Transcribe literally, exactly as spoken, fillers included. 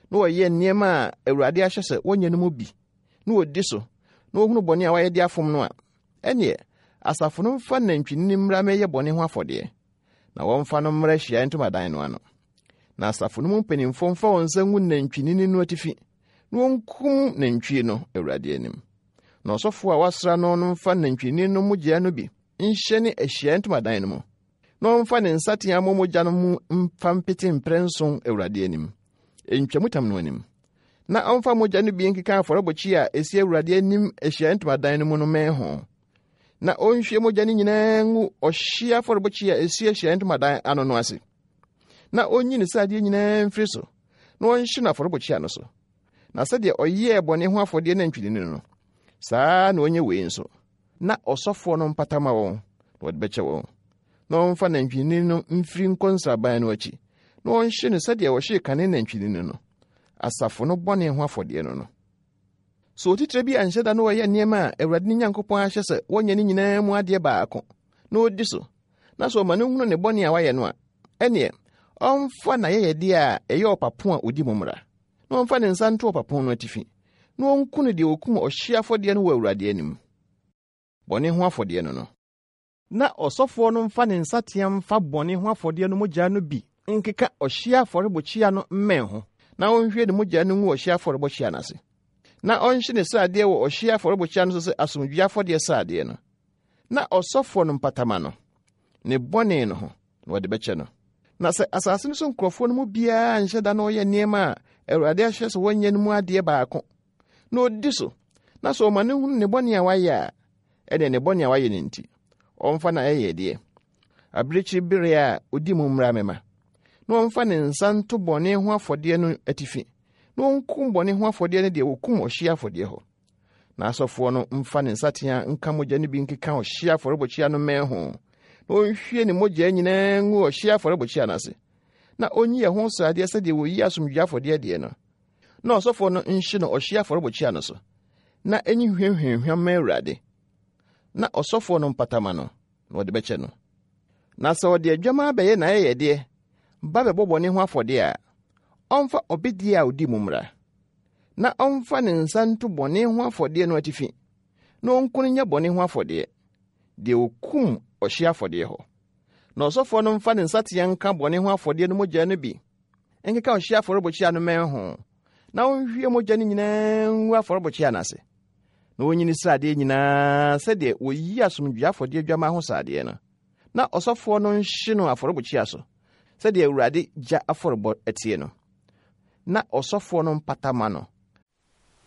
no ye niema awurade ahye se wonye no mu bi no odi so no hunu bone a waye de afom no a ene asafo no mfa nantwini mmra meye bone ho afode na womfa no mmra hia ntomadan no ano na asafo no mpanimfo mfa wonsa ngu nantwini no atifi no onkum nantwi no awurade anim na osofo a wasra no no mfa nantwini no mugya no bi nhye ne ahia ntomadan no mu no mfa ne nsatea momogya no mu mfa mpete mprenson awurade anim entwamutam no anim na omfa mogya no bi nkeka aforobochi a esi awurade anim ahia ntomadan no mu no meho na onhwie mogya no nyina ngu ohia aforobochi a esi ahia ntomadan ano no ase na onyi ne sade nyina mfiri so na onhye na aforobochi ano so na sade oye bone ho afode na ntwini no saa na onye wei nso na osofo no mpatama won wode beche won na omfa na ntwini no mfiri nkonsaban no achi na onhye ne sade wo hye kane na ntwini no asafo no bone ho afode no no so titire bi anhyeda no woye niema awurade ni nyankopon ahye se wonye ni nyina mu ade baako na odi so na so manu hunu ne bone a waye no a ene omfa na ye yede a eye opapo a odi mumra na omfa ne nsa nto opapo no atifi na onkunu de okum ohye afode no wo awurade anim bone ho afode no no na osofo no mfa ne nsa tiam fa bone ho afode no mogya no bi nkeka ohye aforebochia no mmenho na onhwe ne mogya no ngu ohye aforebochia na se na onhye ne sade wo ohye aforebochia no se asomdwe afode sade no na osofo no mpatama no ne bone no ho na wode beche no na se asase no so nkrofo no mu bia nhyeda no ye niema awurade ahye so wonye no mu ade baako na odi so na so ma ne hunu ne bone a waye a ede ne bone a waye ne nti omfa na eye de abrichi bire a odi mu mra mema na omfa ne nsa nto bone ho afode no atifi na onkum bone ho afode no de wokum ohye afode ho na asofo no mfa ne nsatea nka mogya ne bi nkeka ohye aforebochia no meho na onhwie ne mogya nyina ngu ohye aforebochia na se na onyi ye ho sade ase de woyi asomdwe afode de no na osofo no nhye no ohye aforebochia no so na enyi hwehwehwam ma awurade na osofo no mpatama no na wode beche no na se wode adwama abaye na ye de ba be bobone ho afode a omfa obedi a odi mumra na omfa ne nsa nto bone ho afode no atifi na onkunu nya bone ho afode de okum ohye afode ho na osofo no mfa ne nsa te yanka bone ho afode no mogya no bi nkeka ohye aforebochia no menho na onhwie mogya no nyina ngu aforebochia na se na onyini sade nyina sede woyi asomdwe afode adwama ho sade no na osofo no nhye no aforebochia so sede awurade gya aforebo etie no na osofo no mpatama no